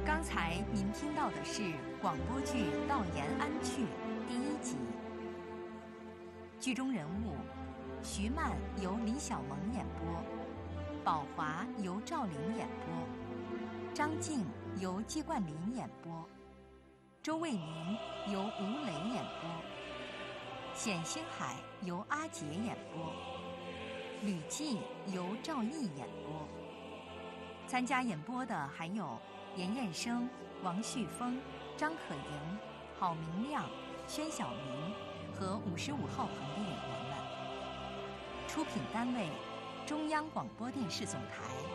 刚才您听到的是广播剧《到延安去》第1集。剧中人物：徐曼由李小萌演播，宝华由赵玲演播，张静由季冠霖演播，周卫民由吴磊演播，冼星海由阿杰演播，吕季由赵毅演播。参加演播的还有严彦生、王旭峰、张可盈、郝明亮、宣晓明和55号棚的演员们。出品单位：中央广播电视总台。